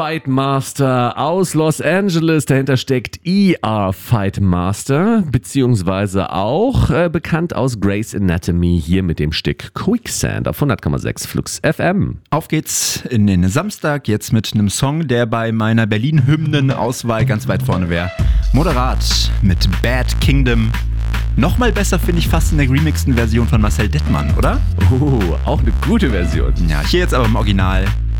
Fight Master aus Los Angeles. Dahinter steckt ER Fight Master, beziehungsweise auch bekannt aus Grey's Anatomy, hier mit dem Stück Quicksand auf 100,6 Flux FM. Auf geht's in den Samstag, jetzt mit einem Song, der bei meiner Berlin-Hymnen-Auswahl ganz weit vorne wäre. Moderat mit Bad Kingdom. Nochmal besser finde ich fast in der remixten Version von Marcel Dettmann, oder? Auch eine gute Version. Ja, hier jetzt aber im Original